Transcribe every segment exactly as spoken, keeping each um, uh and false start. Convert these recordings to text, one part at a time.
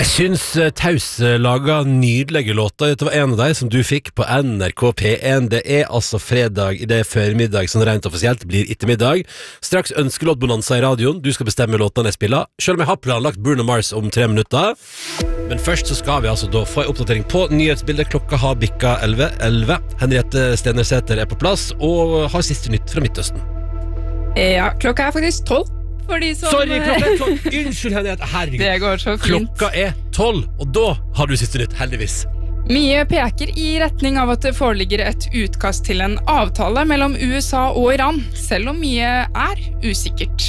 Jeg synes uh, Taus uh, laget nydelige låter. Dette var en av dem som du fikk på N R K P én. Det er altså fredag, det er førmiddag, sånn rent offisielt blir ettermiddag. Straks ønskelåtbonanza i radioen. Du skal bestemme låtene jeg spiller, selv om jeg har planlagt Bruno Mars om tre minutter. Men først så skal vi altså da få en oppdatering på nyhetsbildet. Klokka har bikka elleve. Henriette Stenersæter er på plass og har siste nytt fra Midtøsten. Ja, klokka er faktisk tolv. Som... Sorry, klokka er tolv. Unnskyld, Henriette. Herregud. Det går så fint. Klokka er tolv, og da har du siste nytt, heldigvis. Mye peker i retning av at det foreligger et utkast til en avtale mellom U S A og Iran, selv om mye er usikkert.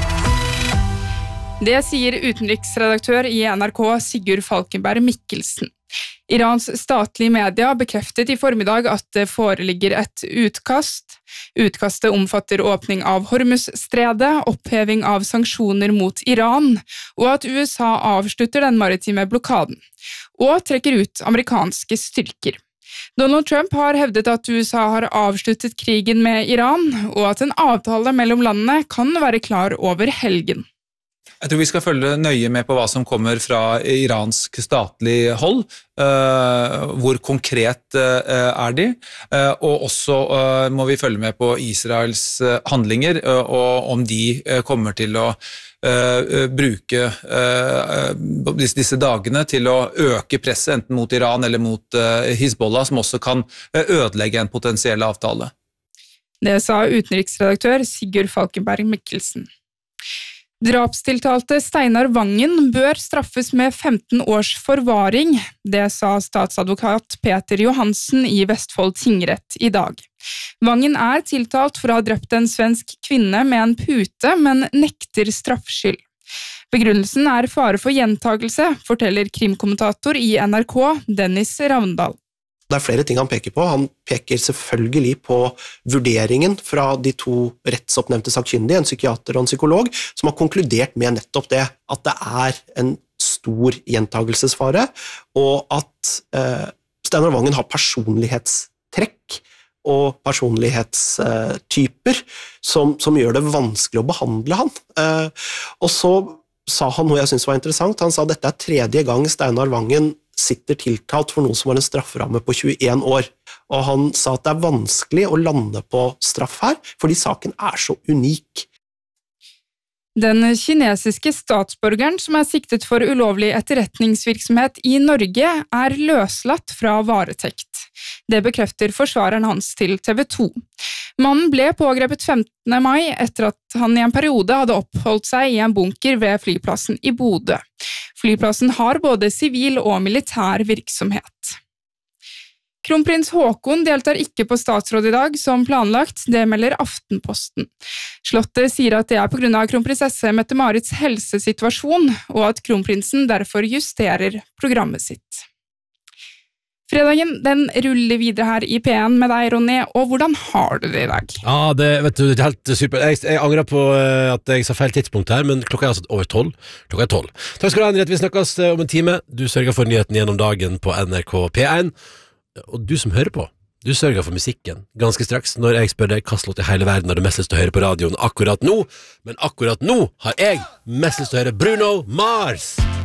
Det sier utenriksredaktør i N R K Sigurd Falkenberg Mikkelsen. Irans statlige media bekreftet i formiddag at det foreligger et utkast. Utkastet omfatter åpning av Hormuzstredet, oppheving av sanksjoner mot Iran, og at U S A avslutter den maritime blokaden, og trekker ut amerikanske styrker. Donald Trump har hevdet at U S A har avsluttet krigen med Iran, og at en avtale mellom landene kan være klar over helgen. Jeg tror vi skal følge nøye med på hva som kommer fra iransk statlig hold, uh, hvor konkret uh, er de, uh, og også uh, må vi følge med på Israels uh, handlinger, uh, og om de uh, kommer til å uh, bruke uh, disse, disse dagene til å øke presset enten mot Iran eller mot uh, Hizbollah, som også kan uh, ødelegge en potensiell avtale. Det sa utenriksredaktør Sigurd Falkenberg Mikkelsen. Drapstiltalte Steinar Vangen bør straffes med femten års forvaring, det sa statsadvokat Peter Johansen i Vestfold tingrett i dag. Vangen er tiltalt for å ha drept en svensk kvinne med en pute, men nekter straffskyld. Begrunnelsen er fare for gjentagelse, forteller krimkommentator i N R K, Dennis Ravndal. Det er flere ting han peker på. Han peker selvfølgelig på vurderingen fra de to rettsoppnevnte sakkyndige, en psykiater og en psykolog, som har konkludert med nettopp det, at det er en stor gjentagelsesfare, og at eh, Steinar Vangen har personlighetstrekk og personlighetstyper som, som gjør det vanskelig å behandle han. Eh, og så sa han noe jeg synes var interessant. Han sa at dette er tredje gang Steinar Vangen sitter tiltalt for noe som var en strafferamme på tjueen år. Og han sa at det er vanskelig å lande på straff her, fordi saken er så unik. Den kinesiske statsborgeren som er siktet for ulovlig etterretningsvirksomhet i Norge er løslatt fra varetekt. Det bekrefter forsvareren hans til T V to. Mannen ble pågrepet femtende mai etter at han i en periode hadde oppholdt seg i en bunker ved flyplassen i Bodø. Flyplassen har både sivil og militær virksomhet. Kronprins Haakon deltar ikke på statsråd i dag som planlagt, det melder Aftenposten. Slottet sier at det er på grunn av kronprinsesse Mette-Marits helsesituasjon, og at kronprinsen derfor justerer programmet sitt. Fredagen, den ruller videre her i P én med deg, Ronny, og hvordan har du det i dag? Ja, det, vet du, det er helt super. Jeg, jeg angrer på uh, at jeg sa feil tidspunkt her, men klokka er altså over tolv. Klokka er tolv. Takk skal du ha, Henriette. Vi snakkes uh, om en time. Du sørger for nyheten gjennom dagen på N R K P én. Og du som hører på, du sørger for musikken ganske straks når jeg spør deg hva slått i hele verden har du mest lyst til å høre på radioen akkurat nå. Men akkurat nå har jeg mest lyst til å høre Bruno Mars.